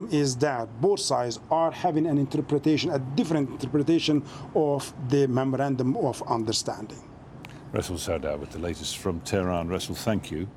is that both sides are having a different interpretation of the Memorandum of Understanding. Resul Sardar with the latest from Tehran. Resul, thank you.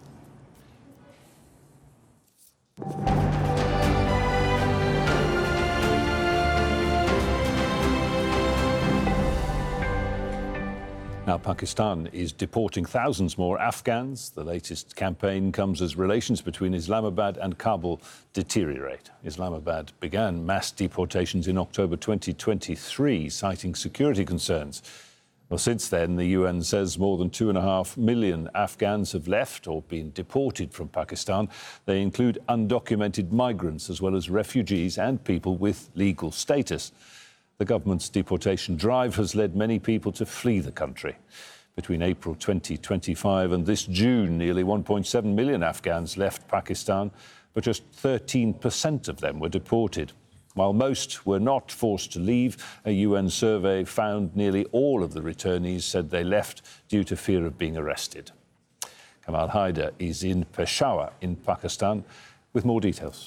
Now, Pakistan is deporting thousands more Afghans. The latest campaign comes as relations between Islamabad and Kabul deteriorate. Islamabad began mass deportations in October 2023, citing security concerns. Well, since then, the UN says more than 2.5 million Afghans have left or been deported from Pakistan. They include undocumented migrants as well as refugees and people with legal status. The government's deportation drive has led many people to flee the country. Between April 2025 and this June, nearly 1.7 million Afghans left Pakistan, but just 13% of them were deported. While most were not forced to leave, a UN survey found nearly all of the returnees said they left due to fear of being arrested. Kamal Haider is in Peshawar in Pakistan with more details.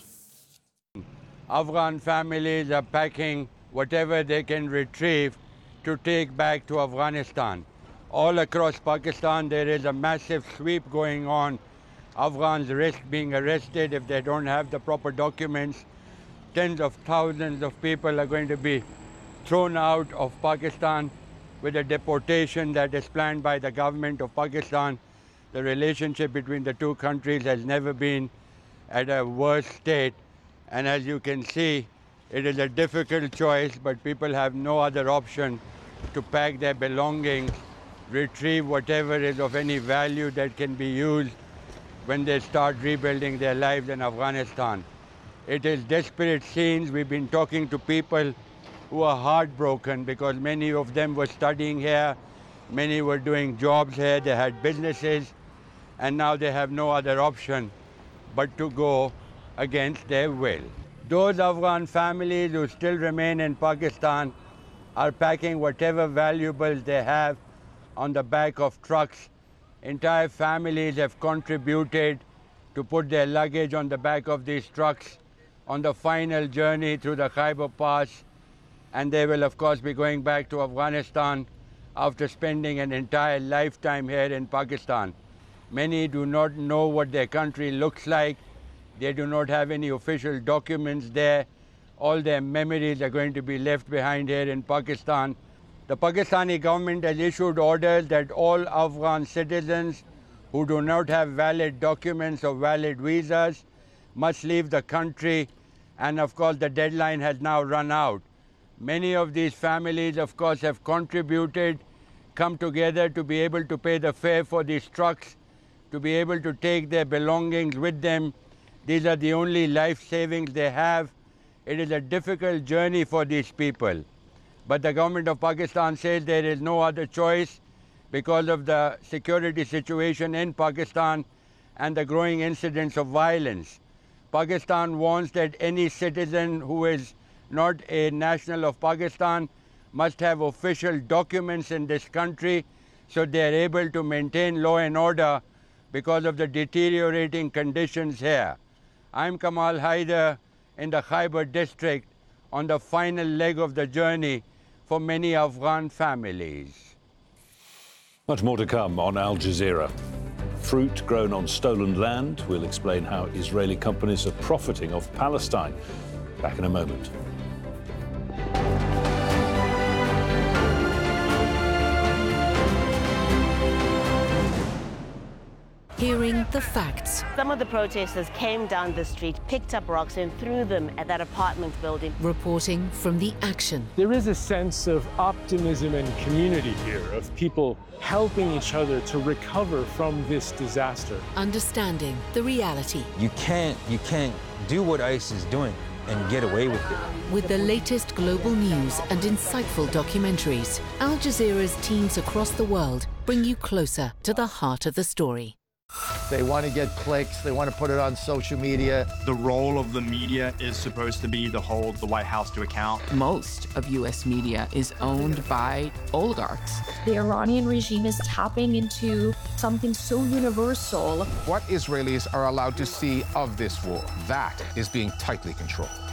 Afghan families are packing whatever they can retrieve to take back to Afghanistan. All across Pakistan, there is a massive sweep going on. Afghans risk being arrested if they don't have the proper documents. Tens of thousands of people are going to be thrown out of Pakistan with a deportation that is planned by the government of Pakistan. The relationship between the two countries has never been at a worse state. And as you can see, it is a difficult choice, but people have no other option to pack their belongings, retrieve whatever is of any value that can be used when they start rebuilding their lives in Afghanistan. It is desperate scenes. We've been talking to people who are heartbroken because many of them were studying here, many were doing jobs here, they had businesses, and now they have no other option but to go against their will. Those Afghan families who still remain in Pakistan are packing whatever valuables they have on the back of trucks. Entire families have contributed to put their luggage on the back of these trucks on the final journey through the Khyber Pass, and they will of course be going back to Afghanistan after spending an entire lifetime here in Pakistan. Many do not know what their country looks like. They do not have any official documents there. All their memories are going to be left behind here in Pakistan. The Pakistani government has issued orders that all Afghan citizens who do not have valid documents or valid visas must leave the country, and of course the deadline has now run out. Many of these families of course have contributed, come together to be able to pay the fare for these trucks, to be able to take their belongings with them. These are the only life savings they have. It is a difficult journey for these people. But the government of Pakistan says there is no other choice because of the security situation in Pakistan and the growing incidents of violence. Pakistan warns that any citizen who is not a national of Pakistan must have official documents in this country so they are able to maintain law and order because of the deteriorating conditions here. I'm Kamal Haider in the Khyber district on the final leg of the journey for many Afghan families. Much more to come on Al Jazeera. Fruit grown on stolen land. We'll explain how Israeli companies are profiting off Palestine. Back in a moment. Hearing the facts. Some of the protesters came down the street, picked up rocks and threw them at that apartment building. Reporting from the action. There is a sense of optimism and community here, of people helping each other to recover from this disaster. Understanding the reality. You can't do what ICE is doing and get away with it. With the latest global news and insightful documentaries, Al Jazeera's teams across the world bring you closer to the heart of the story. They want to get clicks. They want to put it on social media. The role of the media is supposed to be to hold the White House to account. Most of U.S. media is owned by oligarchs. The Iranian regime is tapping into something so universal. What Israelis are allowed to see of this war, that is being tightly controlled.